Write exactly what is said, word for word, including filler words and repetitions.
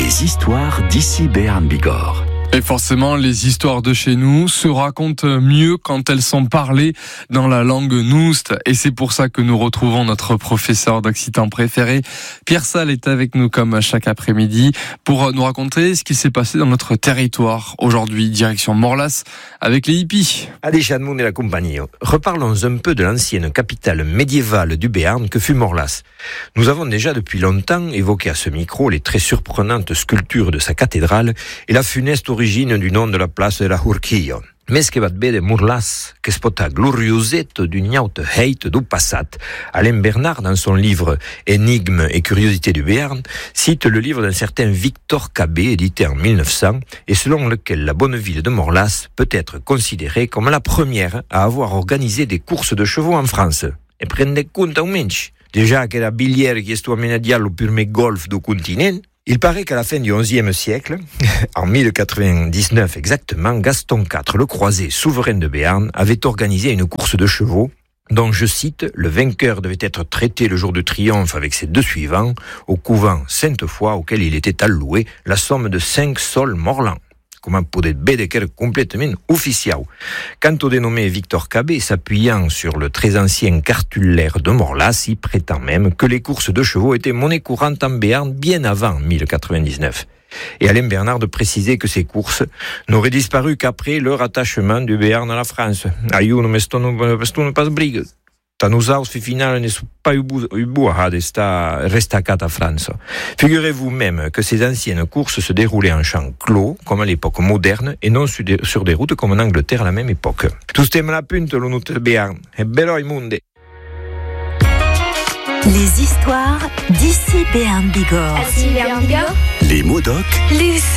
Les histoires d'ici Béarn Bigorre. Et forcément, les histoires de chez nous se racontent mieux quand elles sont parlées dans la langue noust. Et c'est pour ça que nous retrouvons notre professeur d'occitan préféré. Pierre Salle est avec nous comme chaque après-midi pour nous raconter ce qui s'est passé dans notre territoire. Aujourd'hui, direction Morlas avec les hippies. Allez, Jeanne et la compagnie, reparlons un peu de l'ancienne capitale médiévale du Béarn que fut Morlas. Nous avons déjà depuis longtemps évoqué à ce micro les très surprenantes sculptures de sa cathédrale et la funeste origine du nom de la place de la Hurquillo. Mais ce qui va de Morlas, que c'est la gloriosette d'une haute hate du passat. Alain Bernard, dans son livre Énigmes et curiosités du Béarn, cite le livre d'un certain Victor Cabé, édité en mille neuf cents, et selon lequel la bonne ville de Morlas peut être considérée comme la première à avoir organisé des courses de chevaux en France. Et prenez compte, mensch, déjà que la bilière qui est amenadiale au pur golf du continent. Il paraît qu'à la fin du onzième siècle, en mille quatre-vingt-dix-neuf exactement, Gaston quatre, le croisé souverain de Béarn, avait organisé une course de chevaux dont, je cite, le vainqueur devait être traité le jour du triomphe avec ses deux suivants au couvent Sainte-Foy auquel il était alloué la somme de cinq sols morlans. Comment poder bédequer complètement officiel. Quant au dénommé Victor Cabé, s'appuyant sur le très ancien cartulaire de Morlas, il prétend même que les courses de chevaux étaient monnaie courante en Béarn bien avant mille quatre-vingt-dix-neuf. Et Alain Bernard de préciser que ces courses n'auraient disparu qu'après le rattachement du Béarn à la France. Aiuno, mais sto non pas brigue. Tanusaus final ne sont pas ubuah d'esta restacat à France. Figurez-vous même que ces anciennes courses se déroulaient en champs clos, comme à l'époque moderne, et non sur des, sur des routes comme en Angleterre à la même époque. Tout stem la punte l'unut Béarn, e bello immunde. Les histoires d'ici Béarn Bigorre. Les mots doc. Les